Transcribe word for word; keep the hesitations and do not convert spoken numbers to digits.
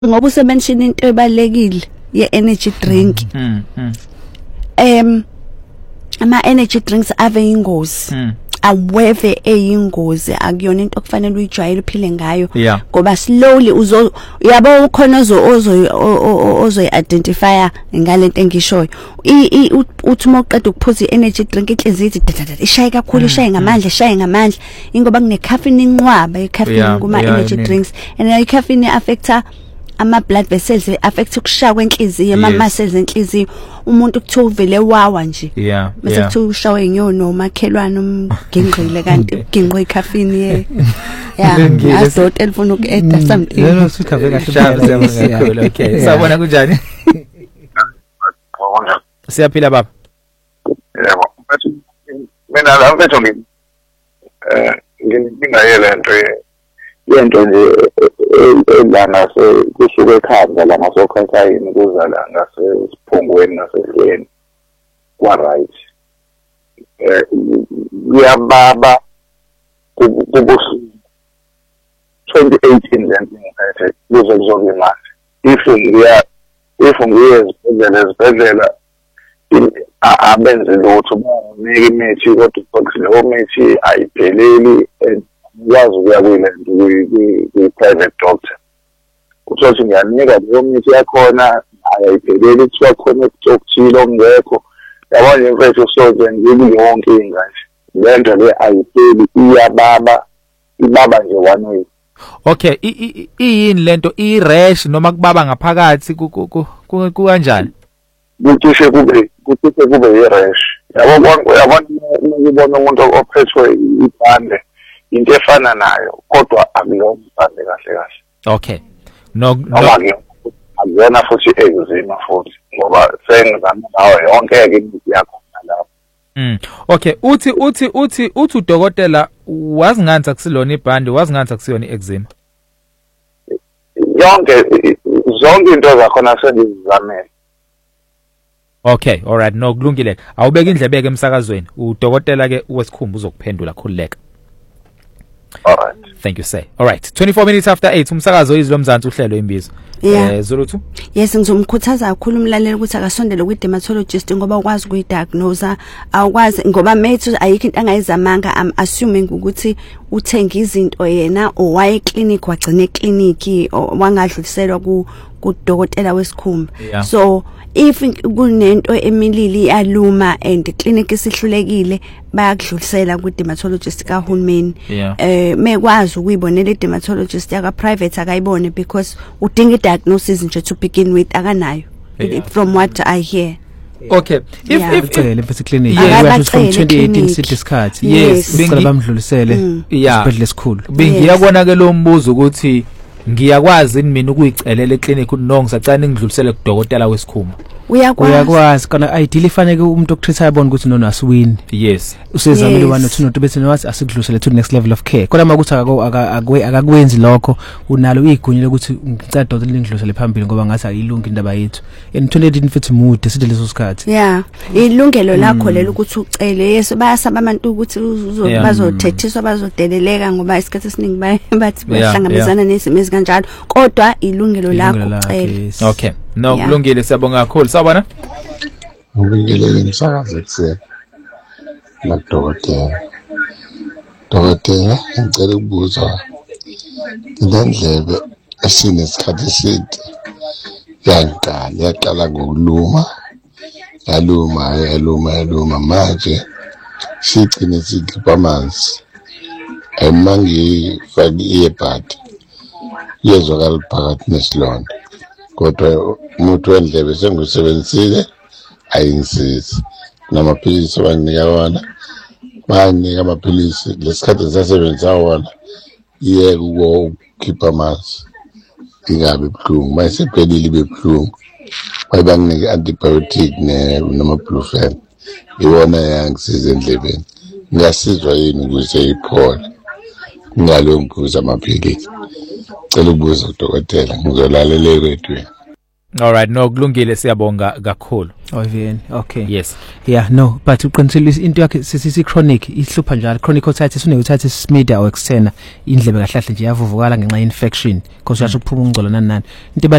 ngoba usemention into ebalekile ye energy drink mm mm em ama energy drinks ave ingozi mm aweve eyingozi akuyona into okufanele uyijwayele uphile ngayo Yeah. ngoba slowly uzo yabo ukhona ozo ozo ozo identify ngalento engishoyo uthi moqeda ukuphuza i-energy drink inhliziyo ithi dadada ishaye kakhulu ishaye ngamandla ishaye ngamandla ingoba kune caffeine inqwaba i-caffeine kuma energy drinks and i-caffeine affecta ama blood vessels affect ukushaya kwenhliziyo ama muscles enhliziyo umuntu kuthiwa uvele wawa nje yeah bese kuthiwa ushawe inyono umakhelwane umginqile kanti uginqwe icaffeine ye yeah azote elifuna uku-add something yena usukave kahle kakhulu. Okay, sabona kunjani? Siyaphila baba. Yebo. Mina la mfethu ngini eh ngingayele nto yento nje elana se kusuka ekhanda la ngasokhonsayini kuza la ngasesiphungweni nasehlweni kwa right eh uyababa kubusu twenty eighteen lento ngiphethe kuze kuzobe manje if ngiya if ngiye ezibhedlela abenze lutho banginike imithi kodwa leyo mithi ayipheleli yazi ukuya kuyilento kwi-private doctor uthothi ngiyanika leyo mithi yakhona ayayipheleli kuthiwa khona okuthile okungekho yabona imfethu soze ngibe yonke inga nje lento le ayipheli iyababa ibaba nje one way. Okay, iyini lento i-rash noma kubaba ngaphakathi ku kanjani? Kucishe kube kucishe kube i-rash yabo yabona ukubona umuntu ophethwe ibhande into efana nayo kodwa akuyona ibhande kahle kahle. Okay, no akuyona futhi eczema futhi ngoba sengizama nawe yonke ke imithi yakho lapho. Mm. Okay, uthi uthi uthi uthi udokotela wazinganza akusilona ibhande wazinganza akusiyona ieczema. Yonke zonke into zakhona sengizizamele. Okay, all right, no kulungile. Awubeka indlebe ke emsakazweni. Udokotela ke wesikhumba uzokuphendula khululeka. All right. Thank you sir. All right, twenty-four minutes after eight umsakazo izilo mzansi uhlelo imbizo. Eh zero two. Yes ngizomkhuthaza kakhulu umlaleli ukuthi akasondele ku dermatologist ngoba ukwazi ukuyidiagnose awukwazi ngoba methu ayikho into angayizamanga am assuming ukuthi uthenga izinto yena owaye clinic wagcina eclinic wangadluliselwa ku kudokotela wesikhumba. Yeah. So if kunento emilili iyaluma and clinic isihlulekile bayakudlulisela ku dermatologist kahulumeni. Yeah. Eh mekwazi ukuyibonela dermatologist yaka private akayibone because udinga diagnosis nje to begin with akanayo. Yeah. From what I hear. Okay, if Yeah. if ecele bese clinic Yeah. yeah from Abacele twenty eighteen clinic. sithi isikhathi Yes. bicela bamdlulisele Yeah. isibhedlela esikhulu bengiyabona ke lo mbuzo ukuthi ngiyakwazi mina ukuyicelela eclinic no ngisacane ngidlulisele kudokotela wesikhumba. Uyakwazi. uyakwazi kana ideally fanele umuntu okutreat ayibona ukuthi nona asiwini Yes. usezamile Yes. one two not bese nathi asikudlulisele to the next level of care kodwa makuthi akakwe akakwenzi lokho unalo igunya lokuthi ngicela dokotela ngidlulisele phambili ngoba ngathi ayilungi indaba yethu in twenty eighteen futhi mude sithi leso sikhathi. Yeah, ilungelo lakho lelo ukuthi ucele yeso bayasaba abantu ukuthi Yeah. bazothethiswa bazodeleleka ngoba isikhathi esiningi bathi Yeah, bahlangabezana nezimo ezikanjalo kodwa ilungelo lakho Ilungelo lakhe, ucele. yes. Okay, no Yeah. kulungile siyabonga kakhulu. Sawubona? Ngibingelele umsakazo ekuseni nakudokotela. Dokotela ngicela ukubuza indlebe esinesikhathi eside yangiqala yaqala ngokuluma yaluma yaluma yaluma manje sigcine sikhipha amanzi ayimangifaki i-earbud yezwakala phakathi nesilonda kodwa umuntu wendlebe sengusebenzisile ayingisizi namaphilisi abanginika wona banginika amaphilisi lesikhathi ngisasebenzisa wona yeke ukukhipha amanzi ingabe buhlungu mayisephelile ibe buhlungu bayibanginike antibiotic namaBrufen iwona yangisiza endlebeni ngasizwa yini ukuze iphole ngalo ngikuza amaphilisi cela ukubuza udokotela ngizolalela kwethu. All right, no kulungile siyabonga kakhulu. Oh vien, okay. Yes. Yeah, no, but uqinisile into yakhe sisi chronic ihlupha njalo. Chronic otitis une otitis media or externa indlebe kahlahle nje yavuvukala ngenxa infection. Because uyasho ukuphuma ungcola nani nani. Into